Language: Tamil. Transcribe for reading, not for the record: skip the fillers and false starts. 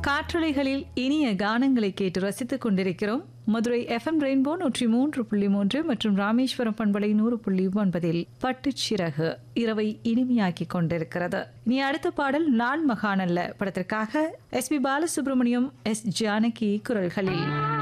காற்றலைகளில் இனிய கானங்களை கேட்டு ரசித்துக் கொண்டிருக்கிறோம். மதுரை FM ரெயின்போ 103.3 மற்றும் ராமேஸ்வரம் பண்பலை 100.9 பட்டுச்சிறகு இரவை இனிமையாக்கி கொண்டிருக்கிறது. இனி அடுத்த பாடல் நான் மகானல்ல படத்திற்காக SB பாலசுப்ரமணியம், S ஜானகி குரல்களில்.